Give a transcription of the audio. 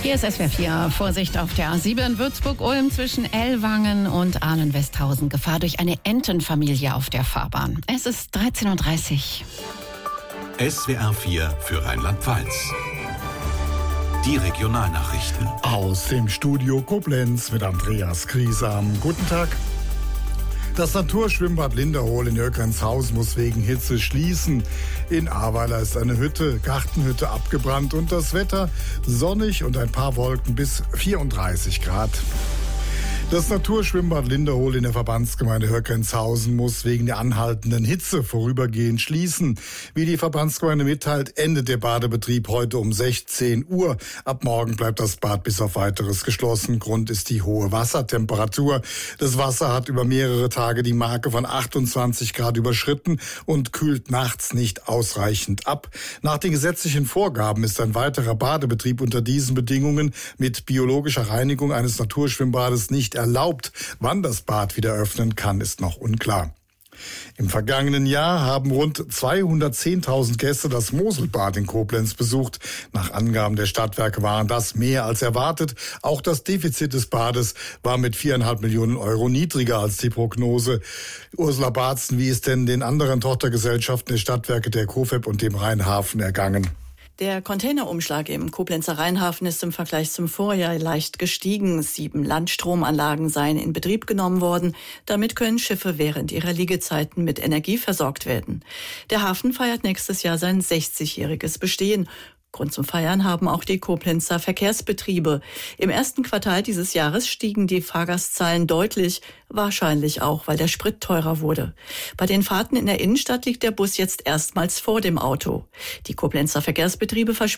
Hier ist SWR 4. Vorsicht auf der A7 Würzburg-Ulm zwischen Ellwangen und Ahlen-Westhausen. Gefahr durch eine Entenfamilie auf der Fahrbahn. Es ist 13:30 Uhr. SWR 4 für Rheinland-Pfalz. Die Regionalnachrichten. Aus dem Studio Koblenz mit Andreas Griesam. Guten Tag. Das Naturschwimmbad Linderhohl in Jöckenshausen muss wegen Hitze schließen. In Ahrweiler ist eine Gartenhütte abgebrannt und das Wetter sonnig und ein paar Wolken bis 34 Grad. Das Naturschwimmbad Linderhohl in der Verbandsgemeinde Höckenshausen muss wegen der anhaltenden Hitze vorübergehend schließen. Wie die Verbandsgemeinde mitteilt, endet der Badebetrieb heute um 16 Uhr. Ab morgen bleibt das Bad bis auf Weiteres geschlossen. Grund ist die hohe Wassertemperatur. Das Wasser hat über mehrere Tage die Marke von 28 Grad überschritten und kühlt nachts nicht ausreichend ab. Nach den gesetzlichen Vorgaben ist ein weiterer Badebetrieb unter diesen Bedingungen mit biologischer Reinigung eines Naturschwimmbades nicht erlaubt. Wann das Bad wieder öffnen kann, ist noch unklar. Im vergangenen Jahr haben rund 210.000 Gäste das Moselbad in Koblenz besucht. Nach Angaben der Stadtwerke waren das mehr als erwartet. Auch das Defizit des Bades war mit 4,5 Millionen Euro niedriger als die Prognose. Ursula Barzen, wie ist denn den anderen Tochtergesellschaften der Stadtwerke, der KOFEP und dem Rheinhafen ergangen? Der Containerumschlag im Koblenzer Rheinhafen ist im Vergleich zum Vorjahr leicht gestiegen. 7 Landstromanlagen seien in Betrieb genommen worden. Damit können Schiffe während ihrer Liegezeiten mit Energie versorgt werden. Der Hafen feiert nächstes Jahr sein 60-jähriges Bestehen. Grund zum Feiern haben auch die Koblenzer Verkehrsbetriebe. Im ersten Quartal dieses Jahres stiegen die Fahrgastzahlen deutlich, wahrscheinlich auch, weil der Sprit teurer wurde. Bei den Fahrten in der Innenstadt liegt der Bus jetzt erstmals vor dem Auto. Die Koblenzer Verkehrsbetriebe versprechen